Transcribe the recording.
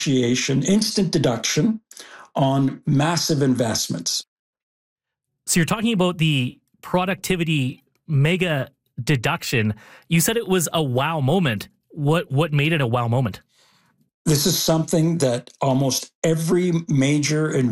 instant deduction on massive investments. So you're talking about the productivity mega deduction. You said it was a wow moment. What made it a wow moment? This is something that almost every major